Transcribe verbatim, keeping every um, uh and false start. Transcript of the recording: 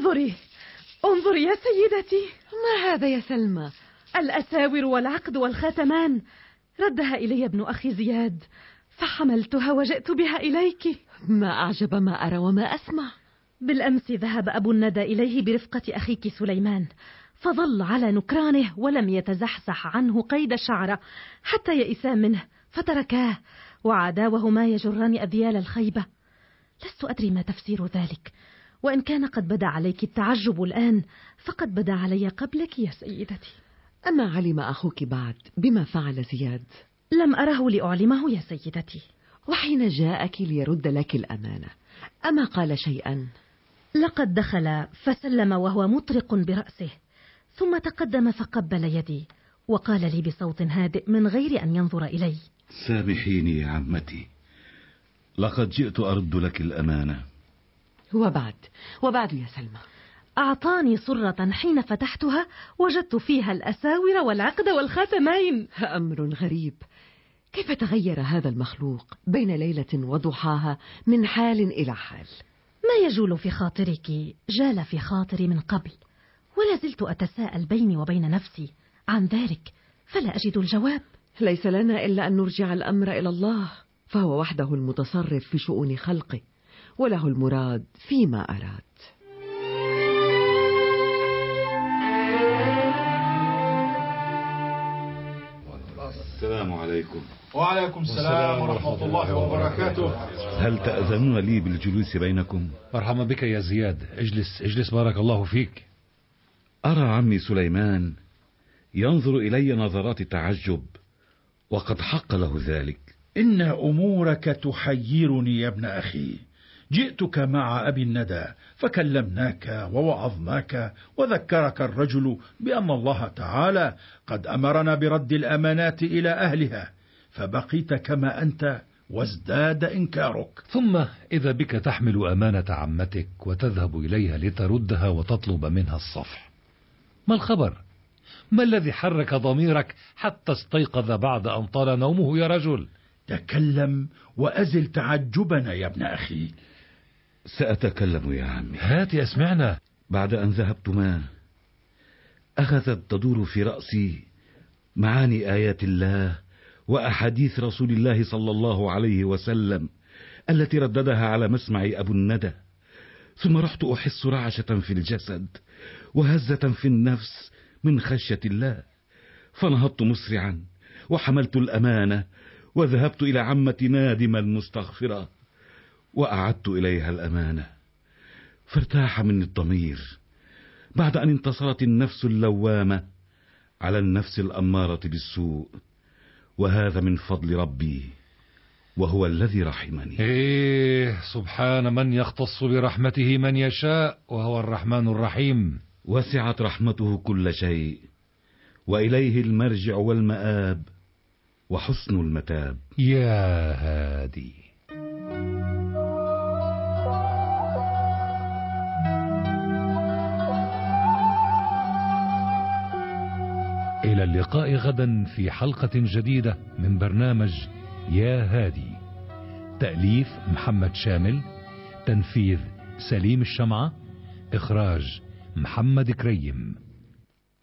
انظري انظري يا سيدتي. ما هذا يا سلمى؟ الأساور والعقد والخاتمان ردها إلي ابن أخي زياد، فحملتها وجئت بها إليك. ما أعجب ما أرى وما أسمع. بالأمس ذهب أبو الندى إليه برفقة أخيك سليمان، فظل على نكرانه ولم يتزحزح عنه قيد شعرة حتى يئسا منه فتركاه، وعادا وهما يجران أذيال الخيبة. لست أدري ما تفسير ذلك، وإن كان قد بدا عليك التعجب الآن فقد بدا علي قبلك يا سيدتي. أما علم أخوك بعد بما فعل زياد؟ لم أره لأعلمه يا سيدتي. وحين جاءك ليرد لك الأمانة أما قال شيئا؟ لقد دخل فسلم وهو مطرق برأسه، ثم تقدم فقبل يدي وقال لي بصوت هادئ من غير أن ينظر إلي: سامحيني يا عمتي، لقد جئت أرد لك الأمانة. وبعد وبعد يا سلمى؟ أعطاني صرة حين فتحتها وجدت فيها الأساور والعقد والخاتمين. أمر غريب، كيف تغير هذا المخلوق بين ليلة وضحاها من حال إلى حال؟ ما يجول في خاطرك جال في خاطري من قبل، ولا زلت أتساءل بيني وبين نفسي عن ذلك فلا أجد الجواب. ليس لنا إلا أن نرجع الأمر إلى الله، فهو وحده المتصرف في شؤون خلقه، وله المراد فيما أراد. السلام عليكم. وعليكم السلام ورحمة الله وبركاته. هل تأذنون لي بالجلوس بينكم؟ مرحبا بك يا زياد، اجلس اجلس بارك الله فيك. أرى عمي سليمان ينظر إلي نظرات تعجب، وقد حق له ذلك. إن أمورك تحيرني يا ابن أخي. جئتك مع أبي الندى فكلمناك ووعظناك، وذكرك الرجل بأن الله تعالى قد أمرنا برد الأمانات إلى أهلها، فبقيت كما أنت وازداد إنكارك. ثم إذا بك تحمل أمانة عمتك وتذهب إليها لتردها وتطلب منها الصفح. ما الخبر؟ ما الذي حرك ضميرك حتى استيقظ بعد أن طال نومه يا رجل؟ تكلم وأزل تعجبنا يا ابن أخي. سأتكلم يا عمي. هات أسمعنا. بعد أن ذهبتما أخذت تدور في رأسي معاني آيات الله وأحاديث رسول الله صلى الله عليه وسلم التي رددها على مسمع أبو الندى، ثم رحت أحس رعشة في الجسد وهزة في النفس من خشية الله، فنهضت مسرعا وحملت الأمانة وذهبت إلى عمتي نادما مستغفرة، وأعدت إليها الأمانة، فارتاح مني الضمير بعد أن انتصرت النفس اللوامة على النفس الأمارة بالسوء، وهذا من فضل ربي وهو الذي رحمني. إيه، سبحان من يختص برحمته من يشاء وهو الرحمن الرحيم. وسعت رحمته كل شيء، وإليه المرجع والمآب وحسن المتاب. يا هادي. إلى اللقاء غدا في حلقة جديدة من برنامج يا هادي. تأليف محمد شامل، تنفيذ سليم الشمعة، إخراج محمد كريم.